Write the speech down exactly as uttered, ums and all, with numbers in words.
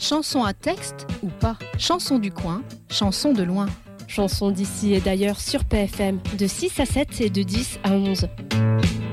Chanson à texte ou pas? Chanson du coin, chanson de loin. Chanson d'ici et d'ailleurs sur P F M de six à sept et de dix à onze.